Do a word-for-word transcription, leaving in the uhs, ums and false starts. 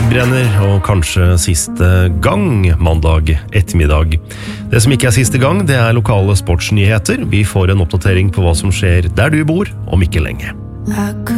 Brenner, og kanskje siste gang mandag ettermiddag. Det som ikke er siste gang, det er lokale sportsnyheter. Vi får en oppdatering på hva som skjer der du bor, om ikke lenge.